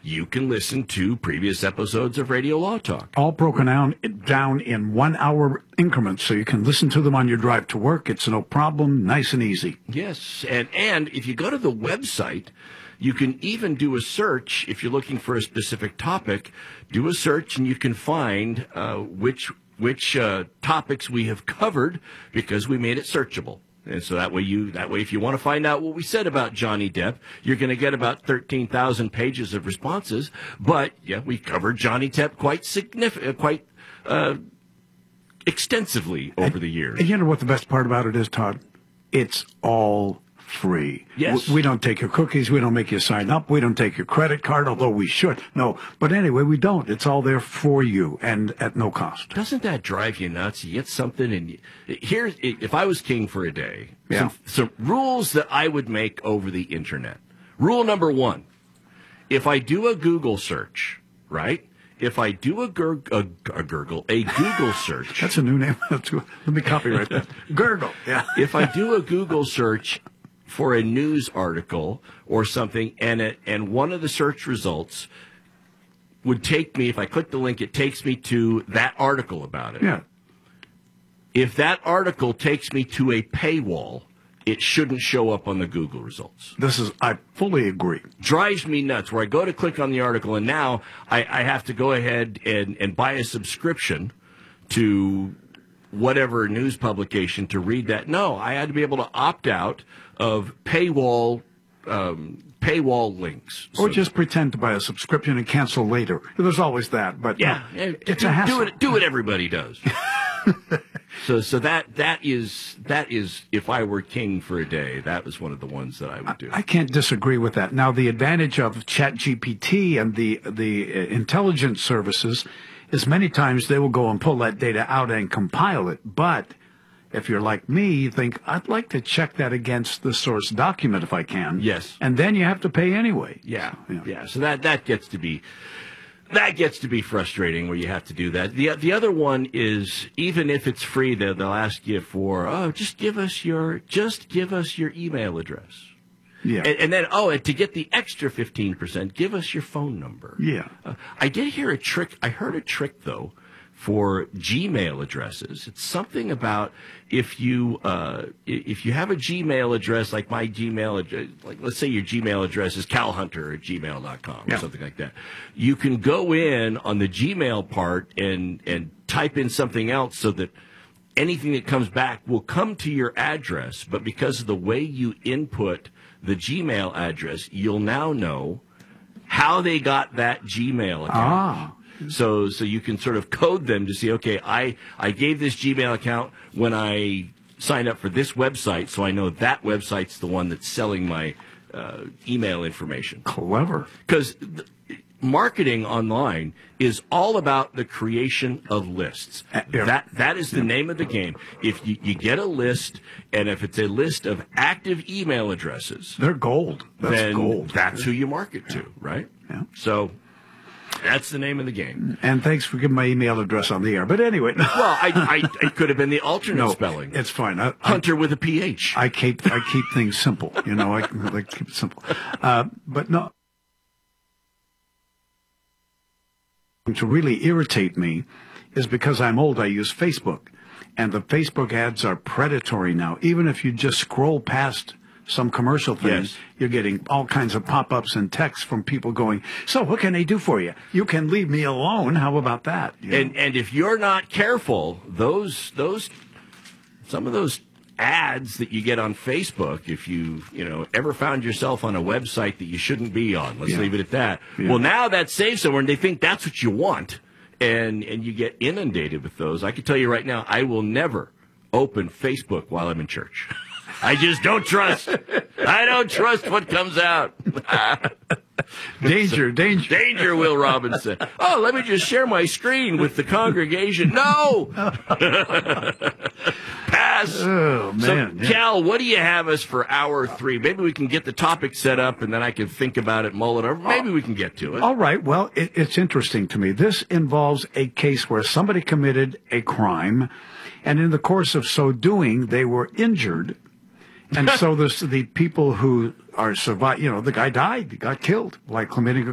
you can listen to previous episodes of Radio Law Talk. All broken down in 1 hour increments, so you can listen to them on your drive to work. It's no problem, nice and easy. Yes, and if you go to the website, you can even do a search. If you're looking for a specific topic, do a search and you can find which topics we have covered because we made it searchable. And so that way, if you want to find out what we said about Johnny Depp, you're going to get about 13,000 pages of responses. But yeah, we covered Johnny Depp quite extensively over the years. And you know what the best part about it is, Todd? It's all free. Yes. We don't take your cookies. We don't make you sign up. We don't take your credit card, although we should. No. But anyway, we don't. It's all there for you and at no cost. Doesn't that drive you nuts? You get something and here's, if I was king for a day, Yeah. some rules that I would make over the internet. Rule number 1, if I do a Google search, right? If I do a Google search. That's a new name. Let me copyright that. Gurgle. Yeah. If I do a Google search for a news article or something, and one of the search results would take me, if I click the link, it takes me to that article about it. Yeah. If that article takes me to a paywall, it shouldn't show up on the Google results. I fully agree. Drives me nuts, where I go to click on the article, and now I have to go ahead and buy a subscription to whatever news publication to read that. No, I had to be able to opt out of paywall links. Or just pretend to buy a subscription and cancel later. There's always that, but yeah, it's a hassle. Do what everybody does. So that is if I were king for a day, that was one of the ones that I would do. I can't disagree with that. Now, the advantage of ChatGPT and the intelligence services is many times they will go and pull that data out and compile it. But if you're like me, you think, I'd like to check that against the source document if I can. Yes. And then you have to pay anyway. Yeah. So that gets to be frustrating where you have to do that. The other one is, even if it's free, they'll ask you for, just give us your email address. Yeah. And then, to get the extra 15%, give us your phone number. Yeah. I did hear a trick. I heard a trick, though, for Gmail addresses. It's something about if you have a Gmail address, like my Gmail address, like let's say your Gmail address is calhunter@gmail.com or something like that. You can go in on the Gmail part and type in something else so that anything that comes back will come to your address, but because of the way you input the Gmail address, you'll now know how they got that Gmail account. So you can sort of code them to see, okay, I gave this Gmail account when I signed up for this website, so I know that website's the one that's selling my email information. Clever. Because marketing online is all about the creation of lists. That is the name of the game. If you get a list, and if it's a list of active email addresses, they're gold. That's gold. That's who you market to, right? Yeah. So that's the name of the game. And thanks for giving my email address on the air. But anyway. Well, I could have been the alternate spelling. It's fine. Hunter with a PH. I keep things simple. I keep it simple. But no. To really irritate me is because I'm old. I use Facebook. And the Facebook ads are predatory now. Even if you just scroll past some commercial thing, you're getting all kinds of pop-ups and texts from people going, so what can they do for you? You can leave me alone. How about that? And if you're not careful, some of those ads that you get on Facebook, if you ever found yourself on a website that you shouldn't be on, let's leave it at that. Yeah. Well, now that's saved somewhere, and they think that's what you want, and you get inundated with those. I can tell you right now, I will never open Facebook while I'm in church. I just don't trust. I don't trust what comes out. Danger, Will Robinson. Oh, let me just share my screen with the congregation. No! Pass. Oh, man. So, Cal, what do you have us for hour 3? Maybe we can get the topic set up, and then I can think about it, mull it over. Maybe we can get to it. All right. Well, it's interesting to me. This involves a case where somebody committed a crime, and in the course of so doing, they were injured. And so the people who are survived, the guy died, he got killed, like committing a